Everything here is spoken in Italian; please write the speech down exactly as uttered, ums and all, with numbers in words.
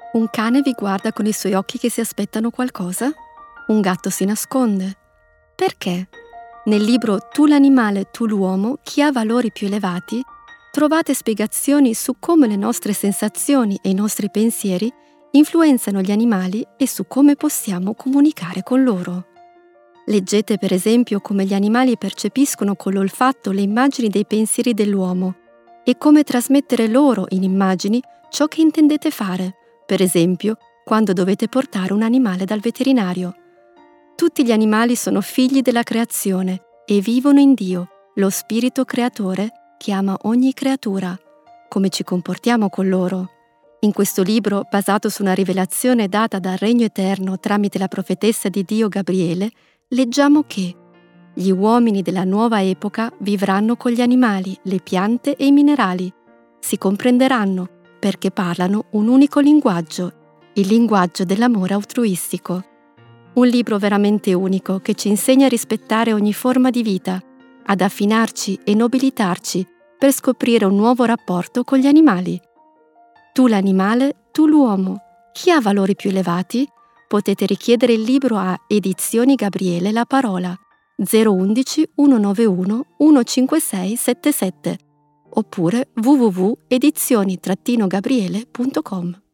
Un cane vi guarda con i suoi occhi che si aspettano qualcosa? Un gatto si nasconde. Perché? Nel libro Tu l'animale, tu l'uomo, chi ha valori più elevati, trovate spiegazioni su come le nostre sensazioni e i nostri pensieri influenzano gli animali e su come possiamo comunicare con loro. Leggete per esempio come gli animali percepiscono con l'olfatto le immagini dei pensieri dell'uomo e come trasmettere loro in immagini ciò che intendete fare, per esempio quando dovete portare un animale dal veterinario. Tutti gli animali sono figli della creazione e vivono in Dio, lo Spirito Creatore che ama ogni creatura. Come ci comportiamo con loro? In questo libro, basato su una rivelazione data dal Regno Eterno tramite la profetessa di Dio Gabriele, leggiamo che gli uomini della nuova epoca vivranno con gli animali, le piante e i minerali. Si comprenderanno perché parlano un unico linguaggio, il linguaggio dell'amore altruistico. Un libro veramente unico che ci insegna a rispettare ogni forma di vita, ad affinarci e nobilitarci per scoprire un nuovo rapporto con gli animali. Tu l'animale, tu l'uomo. Chi ha valori più elevati? Potete richiedere il libro a Edizioni Gabriele La Parola zero uno uno uno nove uno uno cinque sei sette sette oppure w w w punto edizioni gabriele punto com.